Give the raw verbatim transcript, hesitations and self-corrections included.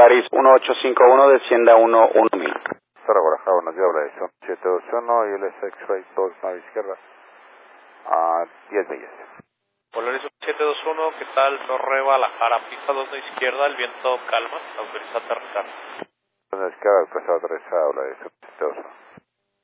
Polaris uno ocho cinco uno, descienda uno uno mil. Sara Guadalajara, buenos días, habla de Son siete dos uno y el S X-Ray dos, nave izquierda, a diez millas. Polaris siete dos uno, ¿qué tal? Torre Guadalajara, pista dos a izquierda, el viento calma, autoriza aterrizar. Buenos días, izquierda, autorizado aterrizar, habla de Son siete dos uno.